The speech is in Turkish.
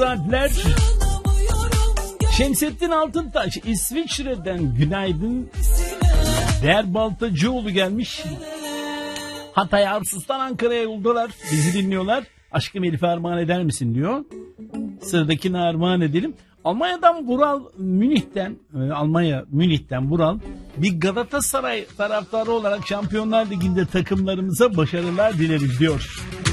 saatler. Şemsettin Altıntaş İsviçre'den günaydın. Değer Baltacıoğlu gelmiş. Hatay Arsus'tan Ankara'ya yoldalar. Bizi dinliyorlar. Aşkım Elif'e armağan eder misin diyor. Sıradakini armağan edelim. Almanya'dan Vural, Münih'ten Vural. Bir Galatasaray taraftarı olarak Şampiyonlar Ligi'nde takımlarımıza başarılar dileriz diyor.